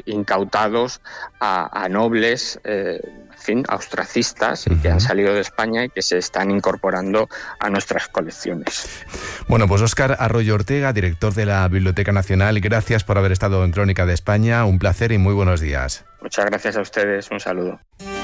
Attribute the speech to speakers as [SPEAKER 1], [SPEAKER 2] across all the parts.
[SPEAKER 1] incautados a nobles, austracistas, y que han salido de España y que se están incorporando a nuestras colecciones.
[SPEAKER 2] Bueno, pues Óscar Arroyo Ortega, director de la Biblioteca Nacional, gracias por haber estado en Crónica de España. Un placer y muy buenos días.
[SPEAKER 1] Muchas gracias a ustedes. Un saludo.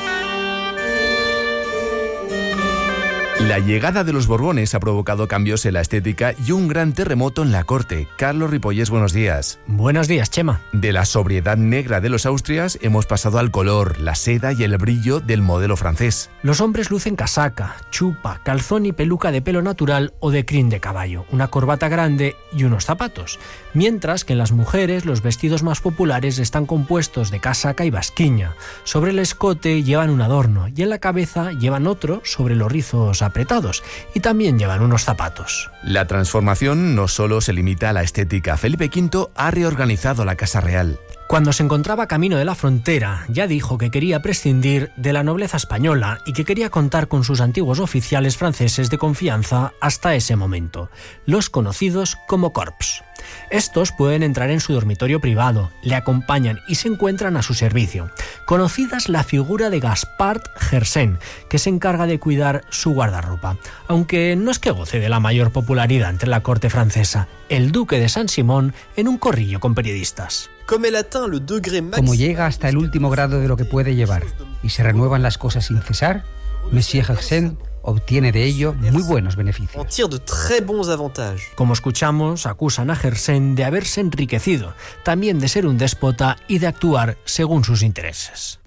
[SPEAKER 2] La llegada de los Borbones ha provocado cambios en la estética y un gran terremoto en la corte. Carlos Ripollés, buenos días.
[SPEAKER 3] Buenos días, Chema.
[SPEAKER 2] De la sobriedad negra de los Austrias hemos pasado al color, la seda y el brillo del modelo francés.
[SPEAKER 3] Los hombres lucen casaca, chupa, calzón y peluca de pelo natural o de crin de caballo, una corbata grande y unos zapatos. Mientras que en las mujeres los vestidos más populares están compuestos de casaca y basquiña. Sobre el escote llevan un adorno y en la cabeza llevan otro sobre los rizos apretados, y también llevan unos zapatos.
[SPEAKER 2] La transformación no solo se limita a la estética. Felipe V ha reorganizado la Casa Real.
[SPEAKER 3] Cuando se encontraba camino de la frontera, ya dijo que quería prescindir de la nobleza española y que quería contar con sus antiguos oficiales franceses de confianza hasta ese momento, los conocidos como corps. Estos pueden entrar en su dormitorio privado, le acompañan y se encuentran a su servicio. Conocida es la figura de Gaspard Gersen, que se encarga de cuidar su guardarropa, aunque no es que goce de la mayor popularidad entre la corte francesa. El duque de Saint-Simon en un corrillo con periodistas.
[SPEAKER 4] Como llega hasta el último grado de lo que puede llevar y se renuevan las cosas sin cesar, Monsieur Gersen obtiene de ello muy buenos beneficios.
[SPEAKER 3] Como escuchamos, acusan a Gersen de haberse enriquecido, también de ser un déspota y de actuar según sus intereses.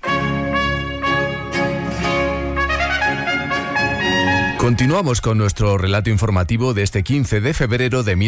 [SPEAKER 2] Continuamos con nuestro relato informativo de este 15 de febrero de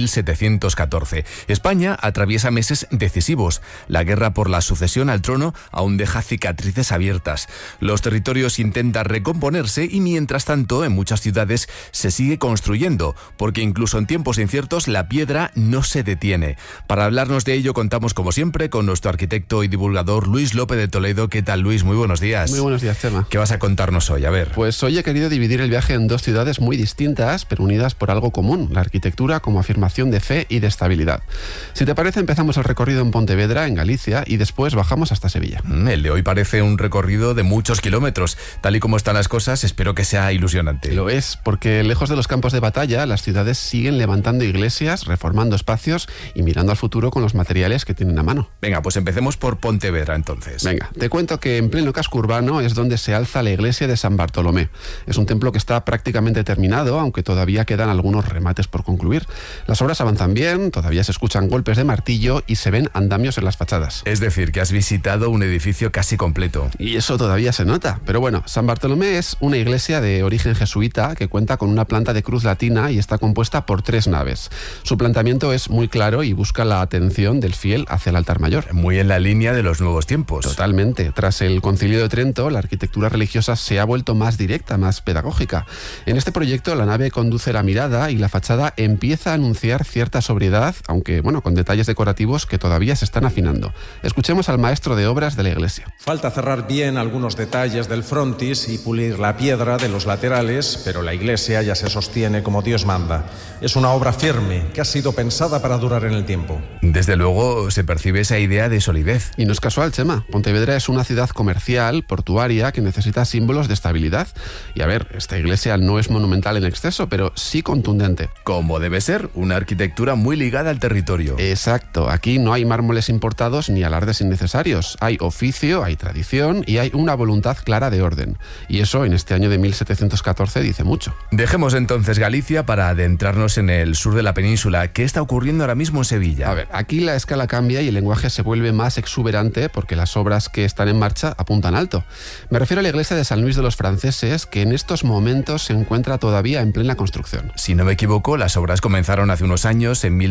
[SPEAKER 2] 1714. España atraviesa meses decisivos. La guerra por la sucesión al trono aún deja cicatrices abiertas. Los territorios intentan recomponerse y mientras tanto en muchas ciudades se sigue construyendo, porque incluso en tiempos inciertos la piedra no se detiene. Para hablarnos de ello contamos como siempre con nuestro arquitecto y divulgador Luis López de Toledo. ¿Qué tal, Luis? Muy buenos días.
[SPEAKER 5] Muy buenos días, Chema.
[SPEAKER 2] ¿Qué vas a contarnos hoy? A ver.
[SPEAKER 5] Pues hoy he querido dividir el viaje en dos ciudades muy distintas, pero unidas por algo común, la arquitectura como afirmación de fe y de estabilidad. Si te parece, empezamos el recorrido en Pontevedra, en Galicia, y después bajamos hasta Sevilla.
[SPEAKER 2] El de hoy parece un recorrido de muchos kilómetros. Tal y como están las cosas, espero que sea ilusionante.
[SPEAKER 5] Lo es, porque lejos de los campos de batalla, las ciudades siguen levantando iglesias, reformando espacios y mirando al futuro con los materiales que tienen a mano.
[SPEAKER 2] Venga, pues empecemos por Pontevedra entonces.
[SPEAKER 5] Venga, te cuento que en pleno casco urbano es donde se alza la iglesia de San Bartolomé. Es un templo que está prácticamente terminado, aunque todavía quedan algunos remates por concluir. Las obras avanzan bien, todavía se escuchan golpes de martillo y se ven andamios en las fachadas.
[SPEAKER 2] Es decir, que has visitado un edificio casi completo.
[SPEAKER 5] Y eso todavía se nota. Pero bueno, San Bartolomé es una iglesia de origen jesuita que cuenta con una planta de cruz latina y está compuesta por 3 naves. Su planteamiento es muy claro y busca la atención del fiel hacia el altar mayor.
[SPEAKER 2] Muy en la línea de los nuevos tiempos.
[SPEAKER 5] Totalmente. Tras el Concilio de Trento, la arquitectura religiosa se ha vuelto más directa, más pedagógica. En este proyecto, la nave conduce la mirada y la fachada empieza a anunciar cierta sobriedad, aunque, bueno, con detalles decorativos que todavía se están afinando. Escuchemos al maestro de obras de la iglesia.
[SPEAKER 6] Falta cerrar bien algunos detalles del frontis y pulir la piedra de los laterales, pero la iglesia ya se sostiene como Dios manda. Es una obra firme que ha sido pensada para durar en el tiempo.
[SPEAKER 2] Desde luego se percibe esa idea de solidez.
[SPEAKER 5] Y no es casual, Chema. Pontevedra es una ciudad comercial, portuaria, que necesita símbolos de estabilidad. Y a ver, esta iglesia no es monumental en exceso, pero sí contundente.
[SPEAKER 2] Como debe ser, una arquitectura muy ligada al territorio.
[SPEAKER 5] Exacto, aquí no hay mármoles importados ni alardes innecesarios. Hay oficio, hay tradición y hay una voluntad clara de orden. Y eso en este año de 1714 dice mucho.
[SPEAKER 2] Dejemos entonces Galicia para adentrarnos en el sur de la península. ¿Qué está ocurriendo ahora mismo en Sevilla?
[SPEAKER 5] A ver, aquí la escala cambia y el lenguaje se vuelve más exuberante porque las obras que están en marcha apuntan alto. Me refiero a la iglesia de San Luis de los Franceses, que en estos momentos se encuentra todavía en plena construcción.
[SPEAKER 2] Si no me equivoco, las obras comenzaron hace unos años, en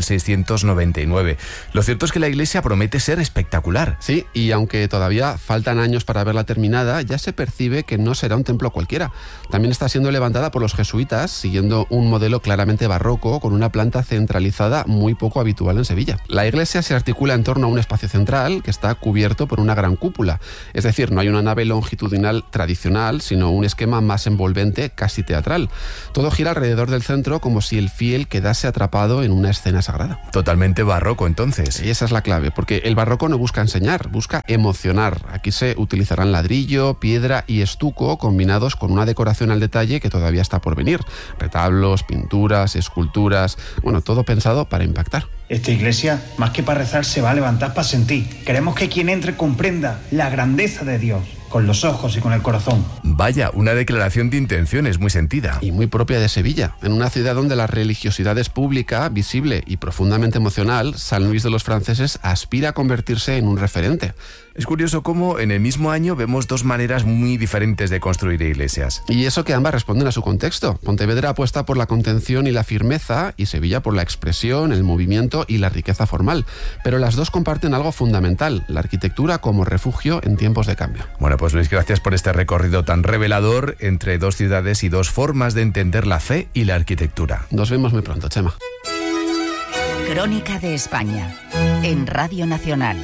[SPEAKER 2] 1699. Lo cierto es que la iglesia promete ser espectacular.
[SPEAKER 5] Sí, y aunque todavía faltan años para verla terminada, ya se percibe que no será un templo cualquiera. También está siendo levantada por los jesuitas, siguiendo un modelo claramente barroco, con una planta centralizada muy poco habitual en Sevilla. La iglesia se articula en torno a un espacio central que está cubierto por una gran cúpula. Es decir, no hay una nave longitudinal tradicional, sino un esquema más envolvente, casi teatral. teatral. Todo gira alrededor del centro como si el fiel quedase atrapado en una escena sagrada.
[SPEAKER 2] Totalmente barroco, entonces.
[SPEAKER 5] Y esa es la clave, porque el barroco no busca enseñar, busca emocionar. Aquí se utilizarán ladrillo, piedra y estuco combinados con una decoración al detalle que todavía está por venir. Retablos, pinturas, esculturas, bueno, todo pensado para impactar.
[SPEAKER 7] Esta iglesia, más que para rezar, se va a levantar para sentir. Queremos que quien entre comprenda la grandeza de Dios, con los ojos y con el corazón.
[SPEAKER 2] Vaya, una declaración de intenciones muy sentida.
[SPEAKER 5] Y muy propia de Sevilla. En una ciudad donde la religiosidad es pública, visible y profundamente emocional, San Luis de los Franceses aspira a convertirse en un referente.
[SPEAKER 2] Es curioso cómo en el mismo año vemos dos maneras muy diferentes de construir iglesias.
[SPEAKER 5] Y eso que ambas responden a su contexto. Pontevedra apuesta por la contención y la firmeza, y Sevilla por la expresión, el movimiento y la riqueza formal. Pero las dos comparten algo fundamental, la arquitectura como refugio en tiempos de cambio.
[SPEAKER 2] Bueno, pues Luis, gracias por este recorrido tan revelador entre dos ciudades y dos formas de entender la fe y la arquitectura.
[SPEAKER 5] Nos vemos muy pronto, Chema.
[SPEAKER 8] Crónica de España, en Radio Nacional.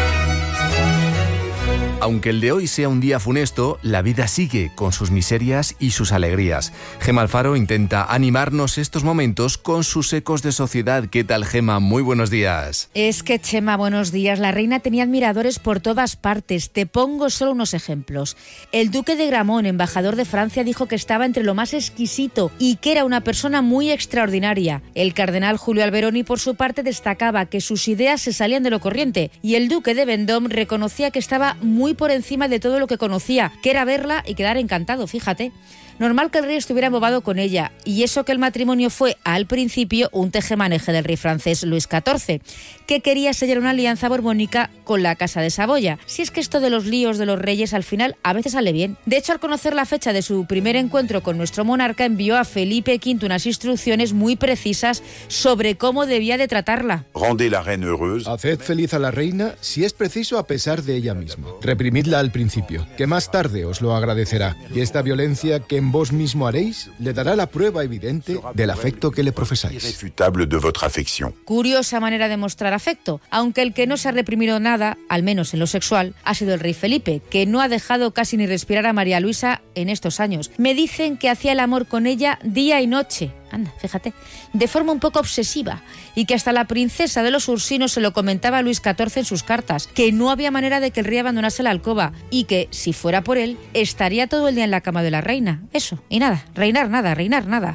[SPEAKER 2] Aunque el de hoy sea un día funesto, la vida sigue con sus miserias y sus alegrías. Gema Alfaro intenta animarnos estos momentos con sus ecos de sociedad. ¿Qué tal, Gema? Muy buenos días.
[SPEAKER 9] Es que, Chema, buenos días. La reina tenía admiradores por todas partes. Te pongo solo unos ejemplos. El duque de Gramont, embajador de Francia, dijo que estaba entre lo más exquisito y que era una persona muy extraordinaria. El cardenal Julio Alberoni, por su parte, destacaba que sus ideas se salían de lo corriente. Y el duque de Vendôme reconocía que estaba muy por encima de todo lo que conocía, que era verla y quedar encantado, fíjate. Normal que el rey estuviera embobado con ella, y eso que el matrimonio fue, al principio, un tejemaneje del rey francés Luis XIV, que quería sellar una alianza borbónica con la Casa de Saboya. Si es que esto de los líos de los reyes al final a veces sale bien. De hecho, al conocer la fecha de su primer encuentro con nuestro monarca, envió a Felipe V unas instrucciones muy precisas sobre cómo debía de tratarla.
[SPEAKER 10] Haced feliz a la reina si es preciso a pesar de ella misma. Reprimidla al principio, que más tarde os lo agradecerá. Y esta violencia que en vos mismo haréis le dará la prueba evidente del afecto que le profesáis.
[SPEAKER 9] Curiosa manera de mostrar afecto, aunque el que no se ha reprimido nada, al menos en lo sexual, ha sido el rey Felipe, que no ha dejado casi ni respirar a María Luisa en estos años. Me dicen que hacía el amor con ella día y noche. Anda, fíjate, de forma un poco obsesiva, y que hasta la princesa de los Ursinos se lo comentaba a Luis XIV en sus cartas, que no había manera de que el rey abandonase la alcoba, y que, si fuera por él, estaría todo el día en la cama de la reina. Eso, y nada, reinar nada.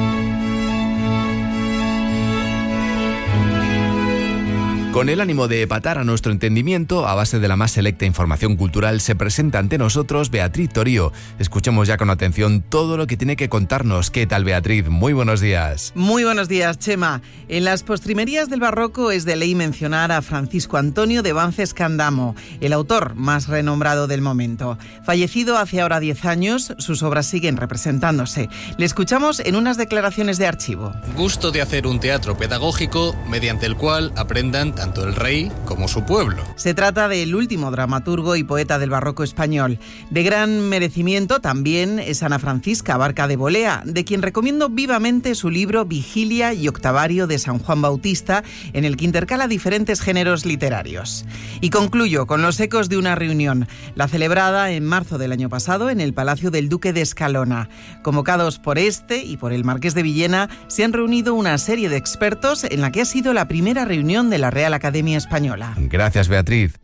[SPEAKER 2] Con el ánimo de epatar a nuestro entendimiento, a base de la más selecta información cultural, se presenta ante nosotros Beatriz Torío. Escuchemos ya con atención todo lo que tiene que contarnos. ¿Qué tal, Beatriz? Muy buenos días.
[SPEAKER 11] Muy buenos días, Chema. En las postrimerías del barroco es de ley mencionar a Francisco Antonio de Bances Candamo, el autor más renombrado del momento. Fallecido hace ahora 10 años, sus obras siguen representándose. Le escuchamos en unas declaraciones de archivo.
[SPEAKER 12] Gusto de hacer un teatro pedagógico mediante el cual aprendan tanto el rey como su pueblo.
[SPEAKER 11] Se trata del último dramaturgo y poeta del barroco español. De gran merecimiento también es Ana Francisca Barca de Bolea, de quien recomiendo vivamente su libro Vigilia y Octavario de San Juan Bautista, en el que intercala diferentes géneros literarios. Y concluyo con los ecos de una reunión, la celebrada en marzo del año pasado en el Palacio del Duque de Escalona. Convocados por este y por el Marqués de Villena, se han reunido una serie de expertos en la que ha sido la primera reunión de la Real Academia Española.
[SPEAKER 2] Gracias, Beatriz.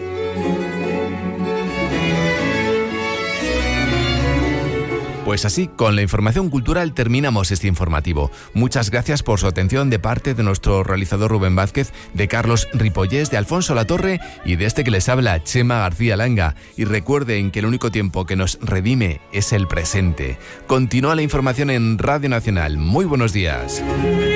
[SPEAKER 2] Pues así, con la información cultural terminamos este informativo. Muchas gracias por su atención de parte de nuestro realizador Rubén Vázquez, de Carlos Ripollés, de Alfonso Latorre y de este que les habla, Chema García Langa. Y recuerden que el único tiempo que nos redime es el presente. Continúa la información en Radio Nacional. Muy buenos días.